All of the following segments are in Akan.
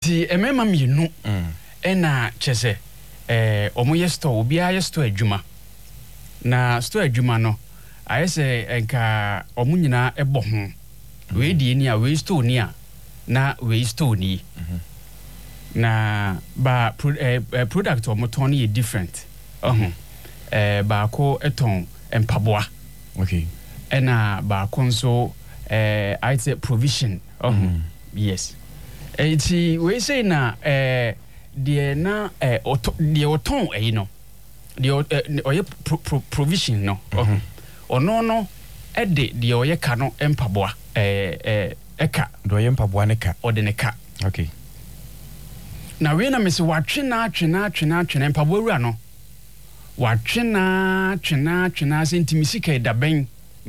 enti emema mienu ena chese omo ye store obi a ye store adwuma na store adwuma no ayese enka omo nyina ebo ho we di ni a we store ni a na we store ni na ba product omo ton ye different ba ko eton empaboa okay ena ba ko nso I say provision yes enti we say na de na de oton no de oye provision no ono no ede de oye ka no empaboa eka do oye mpaboa ne ka ode ne ka okay na we na me se watwe na empaboa wura no watwe na senti misika edaben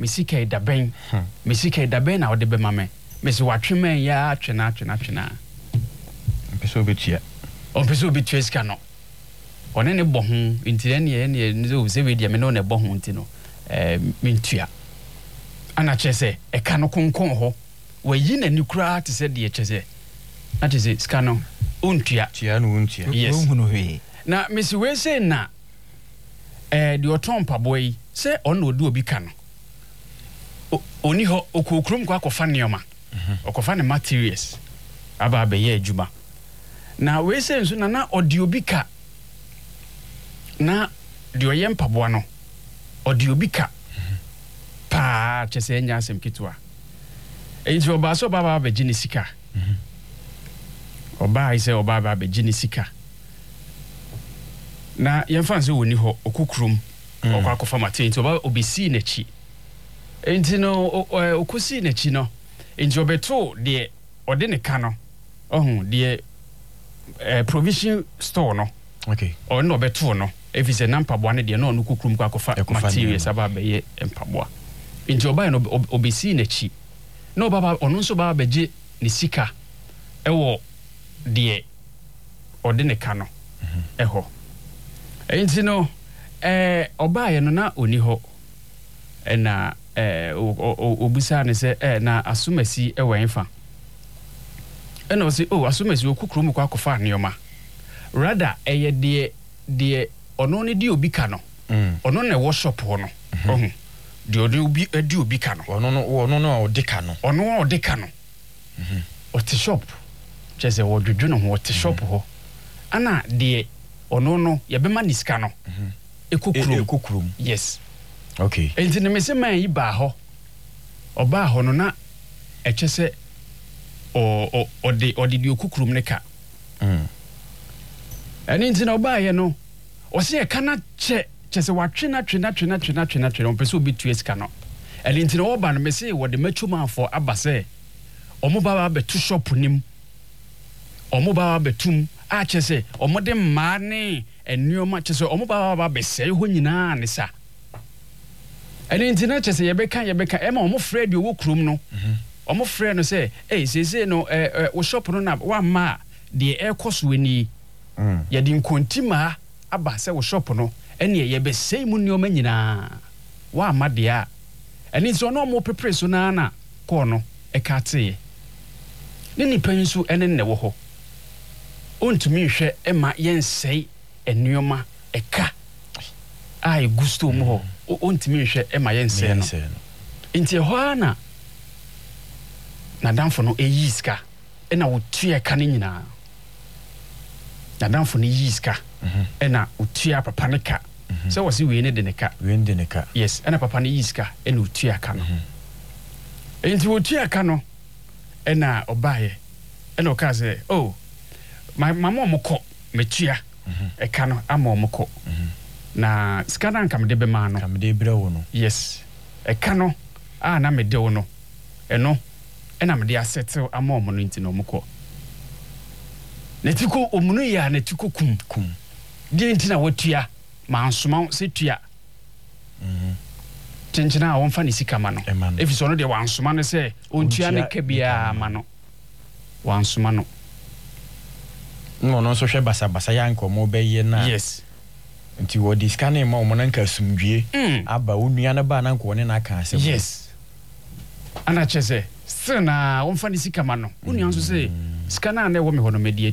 na ode be mame me se watwe man ya atwe na peso betia on peso betia ska no one ne bo ho ntire ne zo se we dia me no ne bo ho ntino mintua ana chese e ka no konkon ho wayi na ni kura te se de chese na te se ska no ontua tia no ontua hu no hwe na me se we se na de oton paboy se on odu obi ka no oni ho okokrum kwa kofa neoma okofa ne materials aba be ye adwuma na we se nso na odi obi ka na de oyem paboa no odi obi ka pa chese nya asem kitwa eji oba so baba be gini sika oba ise oba baba be gini sika na yemfa nso woni ho okokrum okwa kofa materials oba obesi na chi enti no okosi na chi no enti obeto de ode ne ka no de provision store no okay o no beto no if is a nampaboa ne de no no kokrum kwa kofa materials aba be ye empaboa enti oba no obesi na chi no baba ono nso baba beje ne sika ewo de ode ne ka no eho enti no oba ye no na oni ho na obusa ne se na asumasi ewenfa ena osi asumasi okukrum kwa kofa neoma rather eye de ono ne di obi ka no ono na workshop ho no de obi di obi ka no ono no odi ka no ono odi ka no oti shop chese wodwodwo no ho oti shop ho ana de ono no ye bema niska no ekukrum yes okay enti ne mese man yi ba ho oba ho no na echese ode di okukrum ne ka ani enti na oba ye no o se e kana chese watwe na on pese obi tueska no ani enti na oba no mese wode matwuma afo abase omo baba betu shop nim omo baba betum a chese omo de ma ne enuoma chese omo baba bese ho nyina ne sa ani enti na chese yebeka ema omo fredi owo krum no omo frɛ no sɛ sese no wo shop no na wa ma de ekoso ani ya di nkontima aba sɛ wo shop no ɛne ye be sei mu nneoma nyina wa ma de a ɛne nso no omo prepare so na kɔ no ɛka te ne nipa nso ɛne ne wo ho ontumi hwɛ ema yensɛi nneoma ɛka ai gusto mo ho ontumi hwɛ ema yensɛi no nti ho na danfo no eyiska ena wotua ka ne nyina na danfo no yiska ena wotua papa ne ka se wose we ne de ne ka yes ena papa ne yiska ena wotua ka no enti wotua ka no ena obaye ena o ka se mama omko metua e ka no ama omko na skana nka mede be ma no kam de bre wo no yes e ka no na mede wo no eno ena me dia settle ama omo no ntino omko netiko omunu ya netiko kum die ntina watua ma ansoma se tua chenchina won fa ne sika ma no if so no de wansoma no se ontua ne ka bia ma no wansoma no no so hwe basa ya nkomo be ye na yes nti wo di scanning ma omo na nka sumdwie aba onua na ba na nko ne na aka ase yes ana chese sena won fa ne sika ma no onua nso se scanner na wo me ho no medie